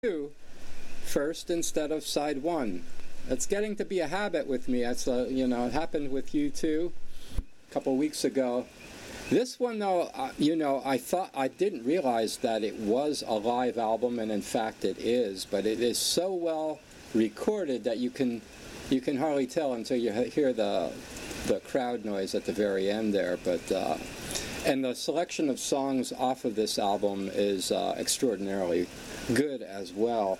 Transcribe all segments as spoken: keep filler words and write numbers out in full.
two first instead of side one. It's getting to be a habit with me. That's uh, you know, it happened with you too a couple weeks ago. This one though, uh, you know, I thought I didn't realize that it was a live album, and in fact it is. But it is so well recorded that you can you can hardly tell until you hear the the crowd noise at the very end there. But uh, and the selection of songs off of this album is uh, extraordinarily good as well.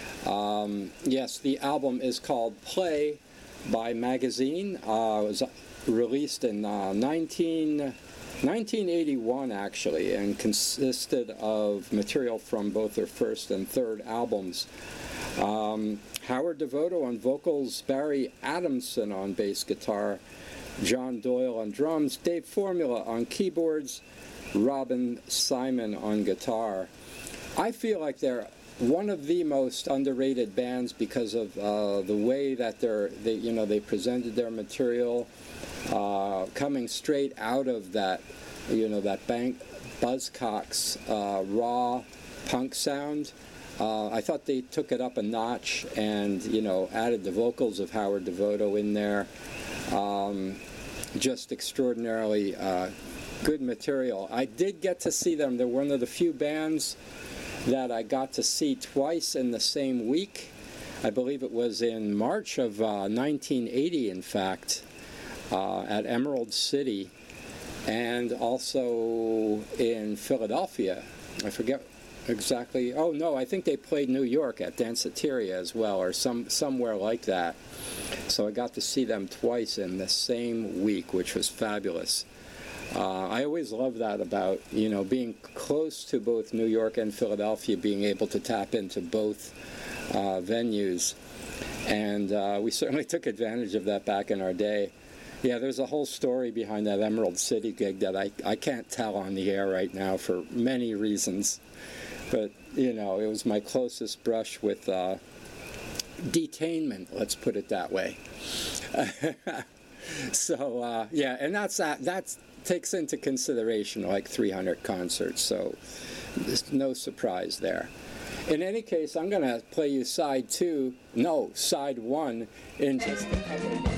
Um, yes, the album is called Play by Magazine. Uh, it was released in uh, nineteen eighty-one actually, and consisted of material from both their first and third albums. Um, Howard Devoto on vocals, Barry Adamson on bass guitar, John Doyle on drums, Dave Formula on keyboards, Robin Simon on guitar. I feel like they're one of the most underrated bands because of uh, the way that they're, they, you know, they presented their material, uh, coming straight out of that, you know, that Bank Buzzcocks uh, raw punk sound. Uh, I thought they took it up a notch and, you know, added the vocals of Howard Devoto in there. Um, just extraordinarily uh, good material. I did get to see them. They're one of the few bands that I got to see twice in the same week. I believe it was in March of uh, nineteen eighty, in fact, uh, at Emerald City, and also in Philadelphia. I forget exactly. Oh no, I think they played New York at Danceteria as well, or some somewhere like that. So I got to see them twice in the same week, which was fabulous. Uh, I always love that about, you know, being close to both New York and Philadelphia, being able to tap into both uh, venues. And uh, we certainly took advantage of that back in our day. Yeah, there's a whole story behind that Emerald City gig that I, I can't tell on the air right now for many reasons. But, you know, it was my closest brush with uh, detainment, let's put it that way. So, uh, yeah, and that's that. That's takes into consideration like three hundred concerts, so there's no surprise there. In any case, I'm going to play you side two, no, side one in just a couple of minutes.